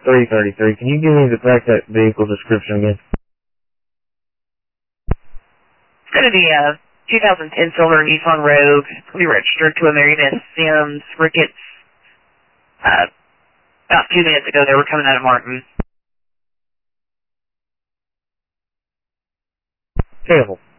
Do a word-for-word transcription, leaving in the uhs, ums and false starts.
three thirty-three. Can you give me the correct vehicle description again? It's going to be a two thousand ten Silver Nissan Rogue. It'll be registered to a Marybeth Sims Ricketts. Uh, about two minutes ago, they were coming out of Martin. Terrible.